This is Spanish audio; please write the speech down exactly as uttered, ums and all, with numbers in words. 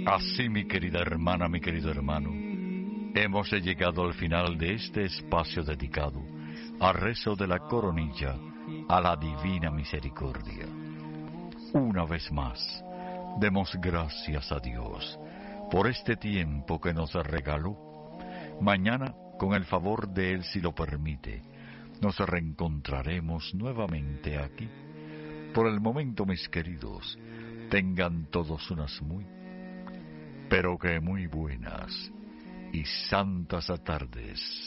Así, mi querida hermana, mi querido hermano, hemos llegado al final de este espacio dedicado al rezo de la coronilla a la divina misericordia. Una vez más, demos gracias a Dios por este tiempo que nos regaló. Mañana, con el favor de Él, si lo permite, nos reencontraremos nuevamente aquí. Por el momento, mis queridos, tengan todos unas muy, pero que muy buenas y santas tardes.